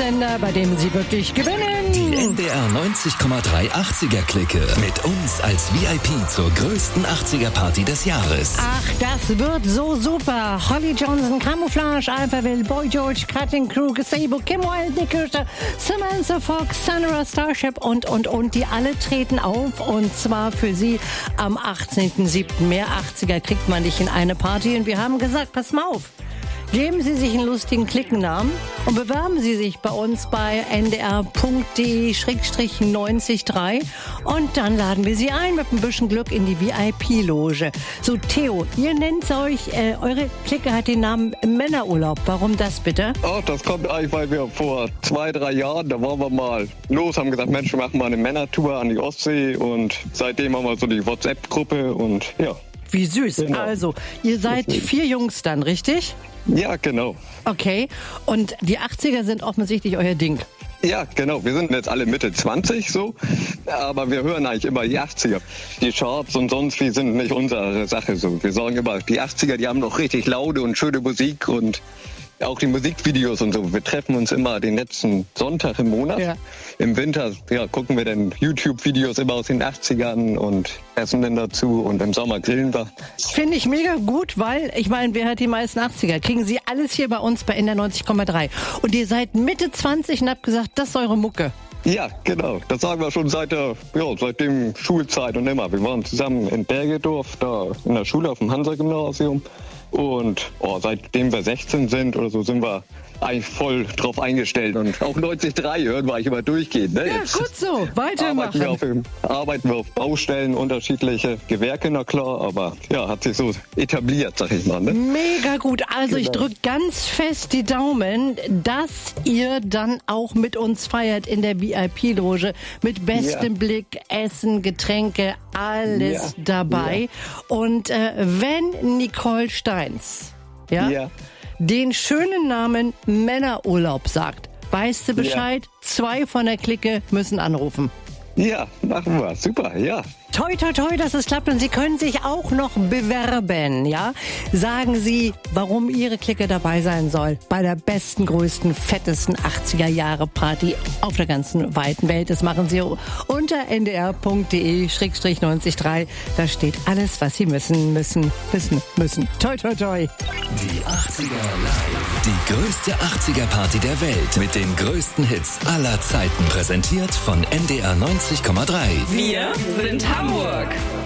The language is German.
Sender, bei dem Sie wirklich gewinnen. Die NDR 90,3 80er-Clique. Mit uns als VIP zur größten 80er-Party des Jahres. Ach, das wird so super. Holly Johnson, Camouflage, Alphaville, Boy George, Cutting Crew, Gazebo, Kim Wilde, Nick Kircher, Samantha Fox, Sunra, Starship und. Die alle treten auf. Und zwar für Sie am 18.07. Mehr 80er kriegt man nicht in eine Party. Und wir haben gesagt, pass mal auf. Geben Sie sich einen lustigen Klickennamen und bewerben Sie sich bei uns bei ndr.de/903 und dann laden wir Sie ein mit ein bisschen Glück in die VIP-Loge. So, Theo, ihr nennt euch, eure Clique hat den Namen Männerurlaub. Warum das bitte? Oh, das kommt eigentlich, weil wir vor 2-3 Jahren, da waren wir mal los, haben gesagt, Mensch, wir machen mal eine Männertour an die Ostsee und seitdem haben wir so die WhatsApp-Gruppe und ja. Wie süß. Genau. Also, ihr seid 4 Jungs dann, richtig? Ja, genau. Okay, und die 80er sind offensichtlich euer Ding. Ja, genau. Wir sind jetzt alle Mitte 20 so, aber wir hören eigentlich immer die 80er. Die Charts und sonst wie sind nicht unsere Sache so. Wir sagen immer, die 80er, die haben noch richtig laute und schöne Musik und auch die Musikvideos und so. Wir treffen uns immer den letzten Sonntag im Monat. Ja. Im Winter gucken wir dann YouTube-Videos immer aus den 80ern und essen dann dazu und im Sommer grillen wir. Finde ich mega gut, weil, ich meine, wer hat die meisten 80er? Kriegen Sie alles hier bei uns bei NDR 90,3. Und ihr seid Mitte 20 und habt gesagt, das ist eure Mucke. Ja, genau. Das sagen wir schon seitdem Schulzeit und immer. Wir waren zusammen in Bergedorf, da in der Schule auf dem Hansa-Gymnasium. Und seitdem wir 16 sind oder so, sind wir eigentlich voll drauf eingestellt. Und auch 93 hören wir eigentlich immer durchgehen. Ne? Ja, jetzt gut so. Weitermachen. Arbeiten wir auf Baustellen, unterschiedliche Gewerke, na klar. Aber ja, hat sich so etabliert, sag ich mal. Ne? Mega gut. Also Ich drücke ganz fest die Daumen, dass ihr dann auch mit uns feiert in der VIP-Loge. Mit bestem Blick, Essen, Getränke, alles dabei. Ja. Und wenn Nicole Steins den schönen Namen Männerurlaub sagt, weißt du Bescheid? 2 von der Clique müssen anrufen. Ja, machen wir. Super, ja. Toi, toi, toi, dass es klappt. Und Sie können sich auch noch bewerben, ja? Sagen Sie, warum Ihre Clique dabei sein soll bei der besten, größten, fettesten 80er-Jahre-Party auf der ganzen weiten Welt. Das machen Sie unter ndr.de/903. Da steht alles, was Sie müssen. Toi, toi, toi. Die 80er live. Die größte 80er-Party der Welt mit den größten Hits aller Zeiten. Präsentiert von NDR 90,3. Wir sind Hamburg.